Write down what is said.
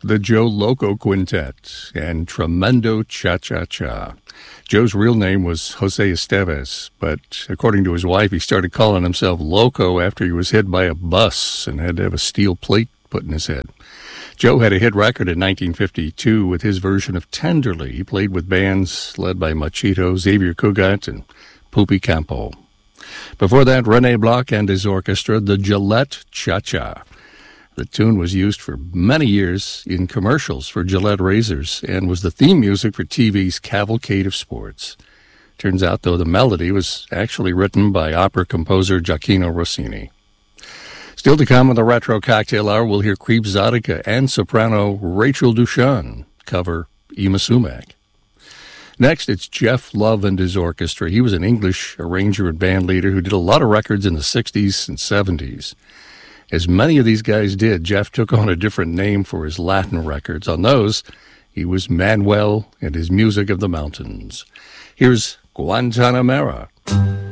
the Joe Loco Quintet, and Tremendo Cha-Cha-Cha. Joe's real name was Jose Estevez, but according to his wife, he started calling himself Loco after he was hit by a bus and had to have a steel plate put in his head. Joe had a hit record in 1952 with his version of Tenderly. He played with bands led by Machito, Xavier Cugat, and Pupi Campo. Before that, René Bloch and his orchestra, the Gillette Cha-Cha. The tune was used for many years in commercials for Gillette razors and was the theme music for TV's Cavalcade of Sports. Turns out, though, the melody was actually written by opera composer Gioacchino Rossini. Still to come on the Retro Cocktail Hour, we'll hear Creep Zydeco and soprano Rachel Dushan cover Yma Sumac. Next, it's Jeff Love and his orchestra. He was an English arranger and band leader who did a lot of records in the 60s and 70s. As many of these guys did, Jeff took on a different name for his Latin records. On those, he was Manuel and his Music of the Mountains. Here's Guantanamera.